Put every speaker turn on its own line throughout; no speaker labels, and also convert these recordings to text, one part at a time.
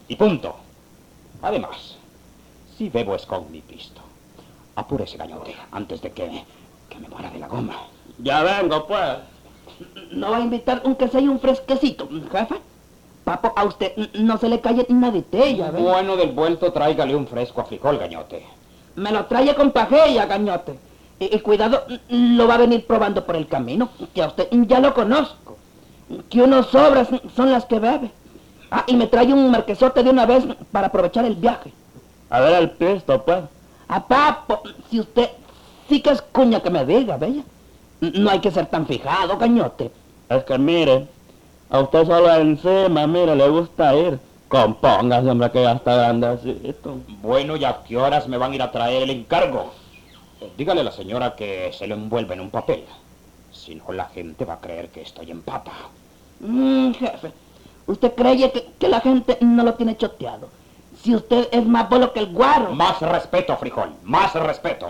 Y punto. Además, si bebo es con mi pisto. Apúrese, Gañote, antes de que me muera de la goma.
Ya vengo, pues.
¿No va a invitar un queso y un fresquecito, jefe? Papo, a usted no se le cae una vitella, ¿ves?
Bueno, del vuelto tráigale un fresco a frijol, Gañote.
Me lo trae con pajella, Gañote. Y cuidado, lo va a venir probando por el camino, que a usted ya lo conozco. Que unos sobras son las que bebe. Ah, y me trae un marquesote de una vez para aprovechar el viaje.
A ver el pisto, pues.
Ah, papo, si usted sí que es cuña que me diga, bella. No hay que ser tan fijado, Gañote.
Es que mire, a usted solo encima, mire, le gusta ir. Compóngase, hombre, que ya está grandecito.
Bueno, ¿y a qué horas me van a ir a traer el encargo? Dígale a la señora que se lo envuelve en un papel. Si no, la gente va a creer que estoy en pata.
Jefe, ¿usted cree que la gente no lo tiene choteado? Si usted es más bolo que el guaro.
Más respeto, frijol, más respeto.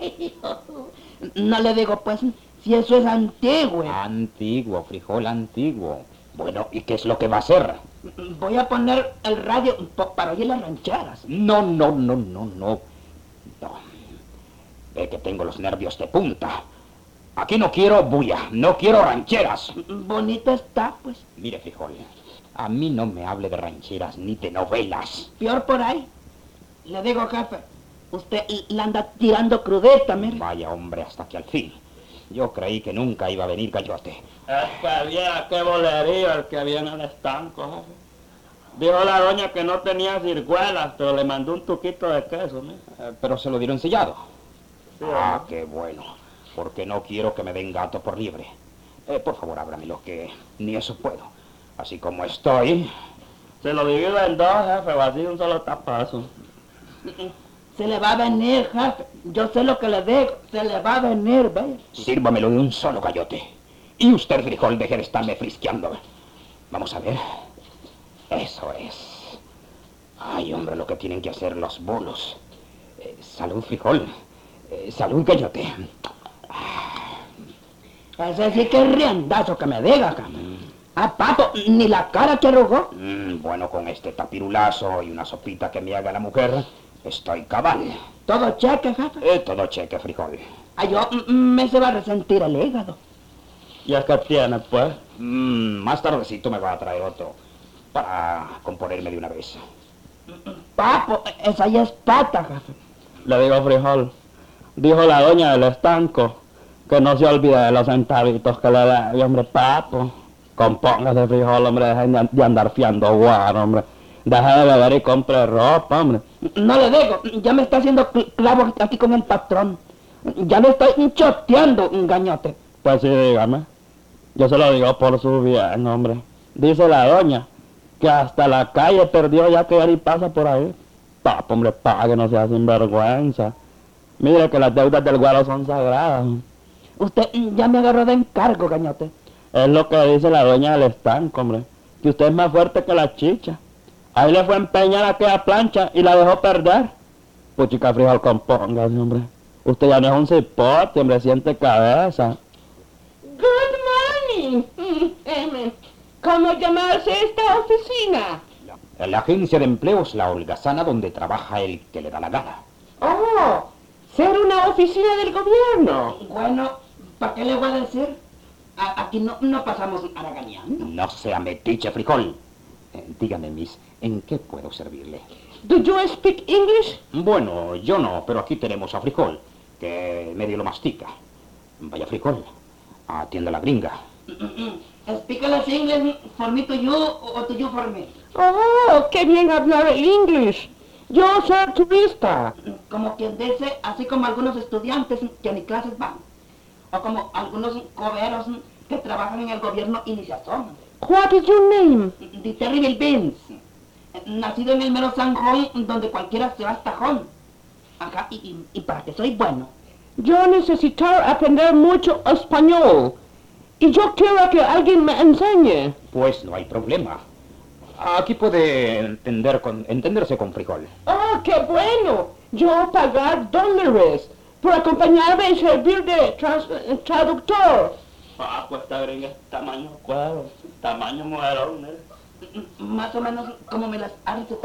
No le digo, pues, si eso es antiguo.
Antiguo, frijol, antiguo. Bueno, ¿y qué es lo que va a hacer?
Voy a poner el radio para oír las rancheras.
No. No. Ve que tengo los nervios de punta. Aquí no quiero bulla, no quiero rancheras.
Bonita está, pues.
Mire, frijol, a mí no me hable de rancheras ni de novelas.
Peor por ahí. Le digo, jefe, usted la anda tirando crudeta, mire.
Vaya, hombre, hasta que al fin. Yo creí que nunca iba a venir Gañote.
Es que había, qué bolerío el que había en el estanco, jefe. Dijo la doña que no tenía ciruelas, pero le mandó un tuquito de queso, ¿no?
Pero se lo dieron sellado.
Sí,
Qué bueno, porque no quiero que me den gato por liebre. Por favor, ábramelo, que ni eso puedo. Así como estoy...
Se lo divido en dos, jefe, o así un solo tapazo.
Se le va a venir, jefe. Yo sé lo que le digo. Se le va a venir, vaya.
Sírvamelo de un solo, Gañote. Y usted, frijol, deje de estarme frisqueando. Vamos a ver. Eso es. Ay, hombre, lo que tienen que hacer los bolos. Salud, frijol. Salud, Gañote.
Ese sí que es riendazo que me diga, cabrón. Ah, papo, ni la cara que arrugó.
Bueno, con este tapirulazo y una sopita que me haga la mujer, estoy cabal.
Todo cheque, jefe.
Todo cheque, frijol.
Ay, yo me se va a resentir el hígado.
¿Y es que tiene, pues?
Más tardecito me va a traer otro para componerme de una vez.
Papo, esa ya es pata, jefe.
Le digo, frijol, dijo la doña del estanco, que no se olvide de los centavitos que le da. Y, hombre, papo, compóngase, frijol, hombre, deje de andar fiando guaro, hombre. Deje de beber y compre ropa, hombre.
No le digo, ya me está haciendo clavo aquí con el patrón. Ya lo estoy choteando, Gañote.
Pues sí, dígame. Yo se lo digo por su bien, hombre. Dice la doña que hasta la calle perdió ya que él pasa por ahí. Papo, hombre, pague, no sea sinvergüenza. Mire que las deudas del guaro son sagradas.
Usted ya me agarró de encargo, Gañote.
Es lo que dice la dueña del estanco, hombre. Que usted es más fuerte que la chicha. Ahí le fue a empeñar aquella plancha y la dejó perder. Puchica, frijol, compóngase, hombre. Usted ya no es un cipote, hombre, siente cabeza.
Good morning. ¿Cómo llamarse esta oficina?
La agencia de empleos La Holgazana, donde trabaja el que le da la gana.
Oh, ser una oficina del gobierno.
Bueno, ¿para qué le voy a decir? Aquí no pasamos haraganeando.
No sea metiche, frijol. Dígame, miss, ¿en qué puedo servirle?
Do you speak English?
Bueno, yo no, pero aquí tenemos a frijol, que medio lo mastica. Vaya, frijol, atienda a la gringa.
Speak English for me to you o to you for me.
Oh, qué bien hablar el inglés. Yo soy turista.
Como quien dice, así como algunos estudiantes que ni clases van. O como algunos coberos que trabajan en el gobierno y ni se asoman.
What is your name?
The Terrible Beans. Nacido en el mero Sanjón, donde cualquiera se va hasta tajón. Ajá, y para que soy bueno.
Yo necesito aprender mucho español. Y yo quiero que alguien me enseñe.
Pues no hay problema. Aquí puede entenderse con frijol.
Oh, qué bueno. Yo pagar $2 por acompañarme y servir de traductor.
Pues esta gringa es tamaño cuadro, tamaño mujerón,
Más o menos como me las ha recetado.